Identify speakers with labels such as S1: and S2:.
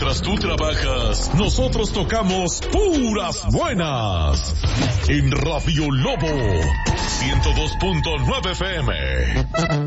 S1: Mientras tú trabajas, nosotros tocamos puras buenas. En Radio Lobo 102.9 FM.